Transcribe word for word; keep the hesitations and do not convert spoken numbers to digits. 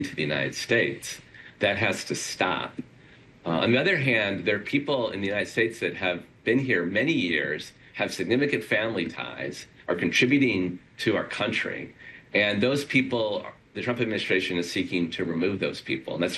to the United States. That has to stop. Uh, on the other hand, there are people in the United States that have been here many years, have significant family ties, are contributing to our country. And those people, the Trump administration is seeking to remove those people. And that's